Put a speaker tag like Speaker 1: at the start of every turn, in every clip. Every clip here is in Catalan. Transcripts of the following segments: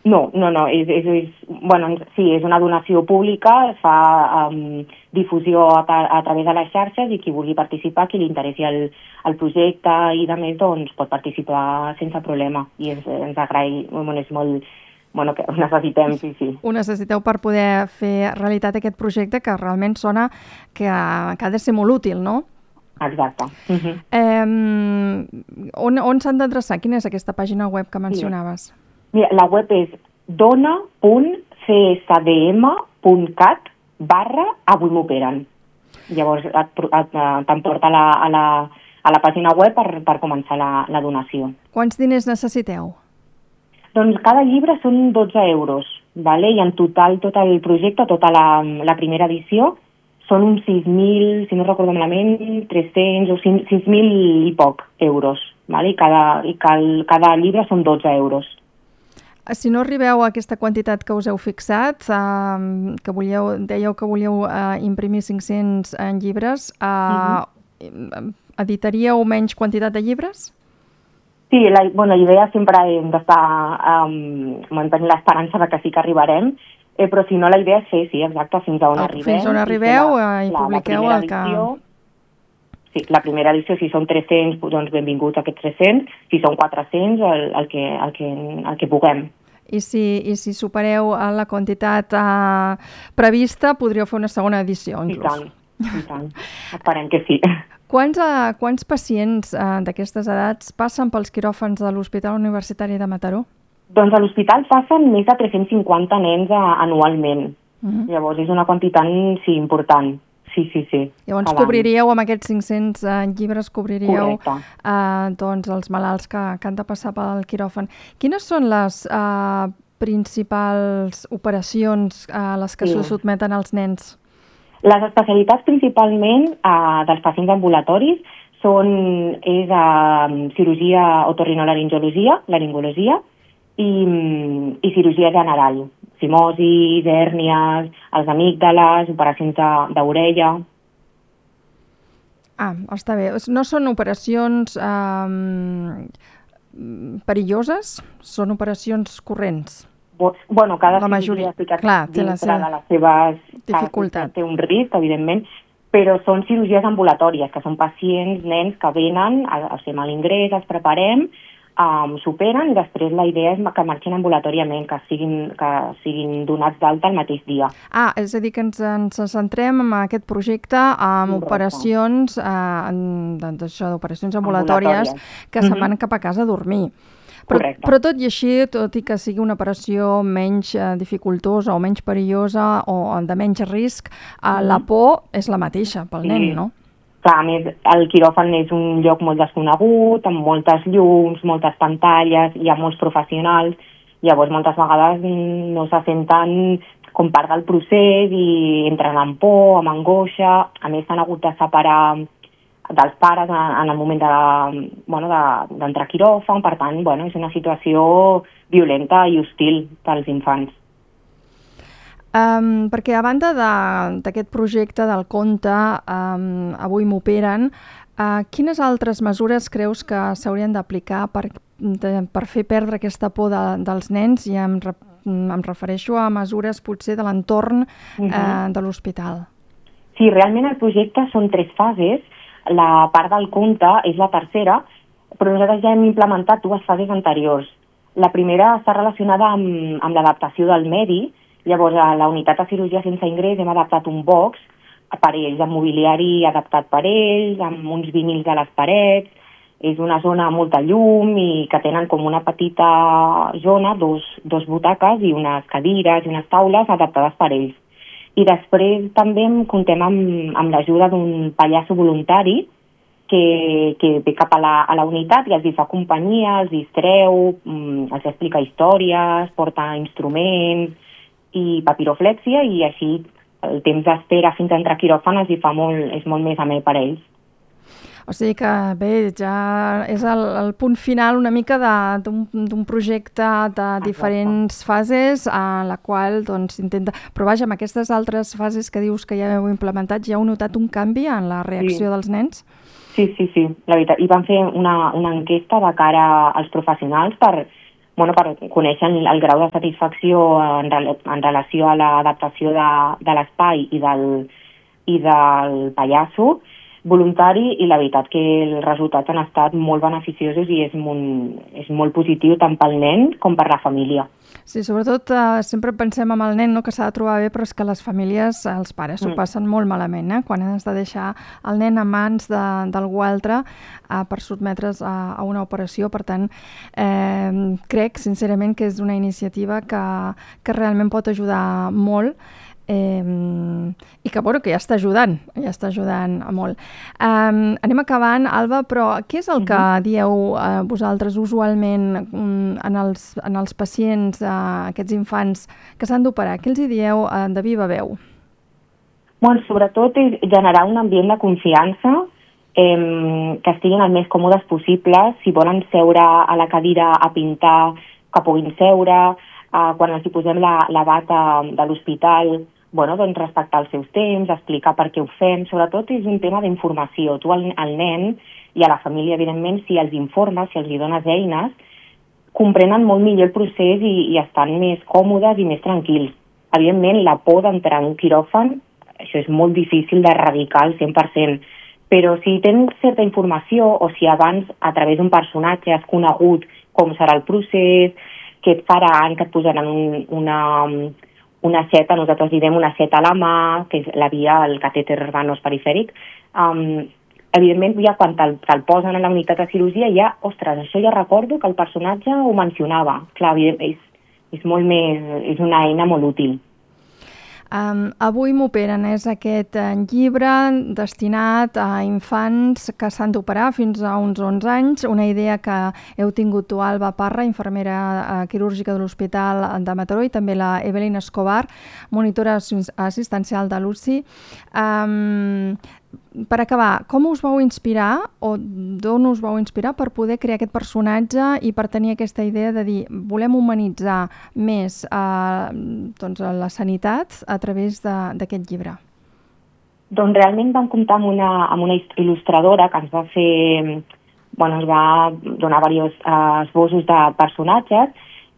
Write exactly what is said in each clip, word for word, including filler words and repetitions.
Speaker 1: No, no, no, és, és, és, bueno, sí, és una donació pública, es fa um, difusió a, a través de les xarxes i qui vulgui participar, qui li interessi el, el projecte i de més, doncs pot participar sense problema i ens, ens agraï, bueno, és molt, bueno, que ho necessitem, sí, sí.
Speaker 2: Ho necessiteu per poder fer realitat aquest projecte que realment sona que, que ha de ser molt útil, no?
Speaker 1: Exacte. Uh-huh.
Speaker 2: Eh, on on s'han d'adreçar? Quina és aquesta pàgina web que mencionaves?
Speaker 1: Sí. Mira, la web és dona punt c s d m punt cat barra avui m'operen. Llavors t'emporta a, la, a, la, a la pàgina web per, per començar la, la donació.
Speaker 2: Quants diners necessiteu?
Speaker 1: Doncs cada llibre són dotze euros, vale? I en total tot el projecte, tota la, la primera edició, són uns sis mil, si no recordo malament, tres-cents o sis mil i poc euros, vale? I, cada, i cal, cada llibre són dotze euros.
Speaker 2: Si no arribeu a aquesta quantitat que us heu fixat, eh, que volíeu, dèieu que volíeu eh, imprimir cinc-cents en llibres, eh, uh-huh. editaríeu menys quantitat de llibres?
Speaker 1: Sí, la, bueno, la idea sempre hem d'estar um, mantenint l'esperança de que sí que arribarem, eh, però si no la idea és fer, sí, exacte, fins a on
Speaker 2: ah,
Speaker 1: arribem.
Speaker 2: Fins on arribeu la, i
Speaker 1: la,
Speaker 2: publiqueu
Speaker 1: la
Speaker 2: el que...
Speaker 1: edició, sí, la primera edició, si són tres-cents, doncs benvinguts a aquests tres-cents, si són quatre-cents, el, el, que, el, que, el que puguem.
Speaker 2: I si, i si supereu la quantitat uh, prevista, podríeu fer una segona edició, inclús.
Speaker 1: I tant, i tant. Esperem que sí.
Speaker 2: Quants, uh, quants pacients uh, d'aquestes edats passen pels quiròfans de l'Hospital Universitari de Mataró?
Speaker 1: Doncs a l'hospital passen més de tres-cents cinquanta nens uh, anualment. Uh-huh. Llavors és una quantitat, sí, important. Sí, sí, sí.
Speaker 2: Llavors cobriríeu, amb aquests cinc-cents uh, llibres, cobriríeu uh, doncs, els malalts que, que han de passar pel quiròfan. Quines són les uh, principals operacions a les que sí. se sotmeten els nens?
Speaker 1: Les especialitats principalment uh, dels pacients ambulatoris són és, uh, cirurgia otorrinolaringologia, laringologia, i, i cirurgia general. Fimosis, hèrnies, els amígdales, operacions d'orella...
Speaker 2: Ah, està bé. No són operacions eh, perilloses? Són operacions corrents?
Speaker 1: Bueno, cada
Speaker 2: la majoria,
Speaker 1: clar, té la seva... de les seves
Speaker 2: dificultat.
Speaker 1: Té un risc, evidentment, però són cirurgies ambulatòries, que són pacients, nens que venen, fem l'ingrés, els preparem, Um, superen i després la idea és que marxin ambulatòriament, que siguin, que siguin donats d'alta el mateix dia.
Speaker 2: Ah, és a dir, que ens, ens centrem en aquest projecte amb Correcte. operacions eh, doncs això, d'operacions ambulatòries, ambulatòries que mm-hmm. se'n van cap a casa a dormir. Però, però tot i així, tot i que sigui una operació menys eh, dificultosa o menys perillosa o de menys risc, eh, mm-hmm. la por és la mateixa pel sí. nen, no?
Speaker 1: Clar, a més, el quiròfan és un lloc molt desconegut, amb moltes llums, moltes pantalles, hi ha molts professionals, llavors moltes vegades no se senten com part del procés i entren amb por, amb angoixa, a més s'han hagut de separar dels pares en el moment de, bueno, de, d'entrar a quiròfan, per tant, bueno, és una situació violenta i hostil pels infants.
Speaker 2: Um, perquè a banda d'aquest projecte del conte um, Avui m'operen, uh, quines altres mesures creus que s'haurien d'aplicar per, de, per fer perdre aquesta por de, dels nens? I em, re, em refereixo a mesures potser de l'entorn uh, uh, de l'hospital.
Speaker 1: Sí, realment el projecte són tres fases. La part del conte és la tercera, però nosaltres ja hem implementat dues fases anteriors. La primera està relacionada amb, amb l'adaptació del medi. Llavors, a la unitat de cirurgia sense ingrés hem adaptat un box per ells, amb mobiliari adaptat per ells, amb uns vinils a les parets. És una zona amb molta llum i que tenen com una petita zona, dos, dos butaques i unes cadires i unes taules adaptades per ells. I després també comptem amb, amb l'ajuda d'un pallasso voluntari que, que ve cap a la, a la unitat i els hi fa companyia, els distreu, els explica històries, porta instruments i papiroflèxia, i així el temps d'espera fins a entrar a quiròfan els hi fa molt, és molt més amè per ells.
Speaker 2: O sigui que bé, ja és el, el punt final una mica d'un projecte de diferents Exacte. fases en la qual doncs intenta... Però vaja, amb aquestes altres fases que dius que ja heu implementat, ja heu notat un canvi en la reacció sí. dels nens?
Speaker 1: Sí, sí, sí, la veritat. I vam fer una, una enquesta de cara als professionals per bueno, per conèixer el grau de satisfacció en, rel en relació a l'adaptació de, de l'espai i del, i del pallasso voluntari, i la veritat que els resultats han estat molt beneficiosos i és molt, és molt positiu tant pel nen com per la família.
Speaker 2: Sí, sobretot eh, sempre pensem en el nen, no?, que s'ha de trobar bé, però és que les famílies, els pares s'ho mm. passen molt malament, eh? Quan has de deixar el nen a mans d'algú altre eh, per sotmetre's a, a una operació. Per tant, eh, crec sincerament que és una iniciativa que, que realment pot ajudar molt. Eh, i que, bueno, que ja està ajudant, ja està ajudant molt. Um, anem acabant, Alba, però què és el que uh-huh. dieu uh, vosaltres usualment um, en, els, en els pacients, uh, aquests infants que s'han d'operar? Què els hi dieu uh, de viva veu?
Speaker 1: Bueno, sobretot és generar un ambient de confiança, eh, que estiguin el més còmodes possibles. Si volen seure a la cadira a pintar, que puguin seure. Uh, quan els hi posem la, la bata de l'hospital, bueno, doncs respectar els seus temps, explicar per què ho fem. Sobretot és un tema d'informació. Tu al, al nen i a la família, evidentment, si els informes, si els hi dones eines, comprenen molt millor el procés i, i estan més còmodes i més tranquils. Evidentment, la por d'entrar en un quiròfan, això és molt difícil d'erradicar al cent per cent, però si tens certa informació o si abans, a través d'un personatge, has conegut com serà el procés, que et faran, que et posaran un, una, una seta, nosaltres direm una seta a la mà, que és la via, el catèter venós perifèric. Um, evidentment, ja quan te'l te posen a la unitat de cirurgia, ja, ostres, això ja recordo que el personatge ho mencionava. Clar, és, és molt més, és una eina molt útil.
Speaker 2: Um, avui m'operen és aquest uh, llibre destinat a infants que s'han d'operar fins a uns onze anys, una idea que heu tingut tu, Alba Parra, infermera uh, quirúrgica de l'Hospital de Mataró, i també la Evelyn Escobar, monitora assistencial de l'U C I. Um, per acabar, com us vau inspirar o d'on us vau inspirar per poder crear aquest personatge i per tenir aquesta idea de dir volem humanitzar més eh, doncs, la sanitat a través d'aquest llibre?
Speaker 1: Doncs realment vam comptar amb una, amb una il·lustradora que ens va fer, bueno, ens va donar diversos eh, esbossos de personatges,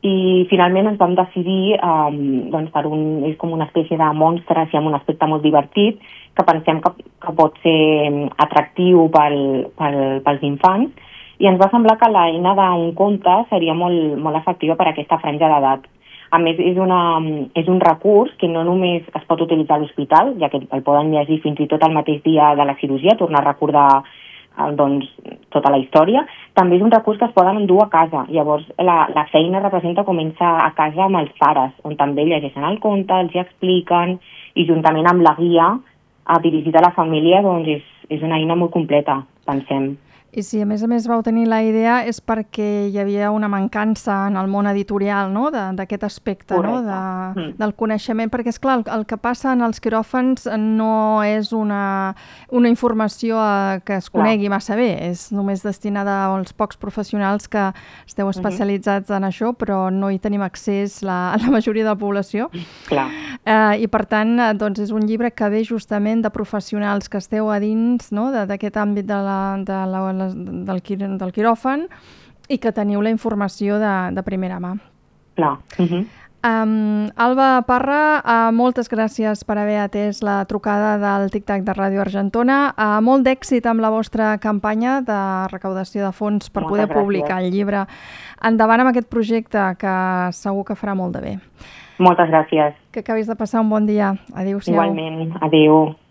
Speaker 1: i finalment ens vam decidir um, doncs per un, és com una espècie de monstre, així amb un aspecte molt divertit, que pensem que, que pot ser atractiu pel, pel, pels infants, i ens va semblar que l'eina d'un conte seria molt, molt efectiva per a aquesta franja d'edat. A més, és, una, és un recurs que no només es pot utilitzar a l'hospital, ja que el poden llegir fins i tot el mateix dia de la cirurgia, tornar a recordar doncs, tota la història. També és un recurs que es poden endur a casa. Llavors, la, la feina representa comença a casa amb els pares, on també llegeixen el conte, els hi expliquen, i juntament amb la guia a dirigida a la família, doncs és, és una eina molt completa, pensem.
Speaker 2: I si a més a més vau tenir la idea és perquè hi havia una mancança en el món editorial, no?, d'aquest aspecte, no?, de, mm. del coneixement, perquè és clar, el, el que passa en els quiròfans no és una, una informació eh, que es conegui clar. massa bé, és només destinada als pocs professionals que esteu especialitzats mm-hmm. en això, però no hi tenim accés la, la majoria de la població.
Speaker 1: Clar.
Speaker 2: Eh, I per tant, doncs és un llibre que ve justament de professionals que esteu a dins, no?, d'aquest àmbit de la, de la Del, quir del quiròfan, i que teniu la informació de, de primera mà.
Speaker 1: Clar. Uh-huh.
Speaker 2: um, Alba Parra, uh, moltes gràcies per haver atès la trucada del Tic-Tac de Ràdio Argentona. Uh, molt d'èxit amb la vostra campanya de recaudació de fons per moltes poder gràcies. publicar el llibre. Endavant amb aquest projecte, que segur que farà molt de bé.
Speaker 1: Moltes gràcies.
Speaker 2: Que acabis de passar un bon dia. Adéu-siau.
Speaker 1: Igualment. Adéu.